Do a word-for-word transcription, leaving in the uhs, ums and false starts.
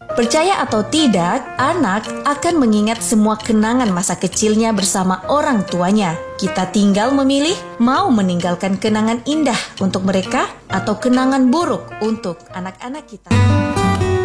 Percaya atau tidak, anak akan mengingat semua kenangan masa kecilnya bersama orang tuanya. Kita tinggal memilih mau meninggalkan kenangan indah untuk mereka atau kenangan buruk untuk anak-anak kita.